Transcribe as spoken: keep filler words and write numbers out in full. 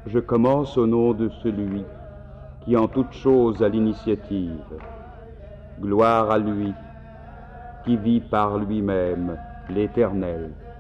Je commence au nom de celui qui en toute chose a l'initiative. Gloire à lui, qui vit par lui-même l'Éternel.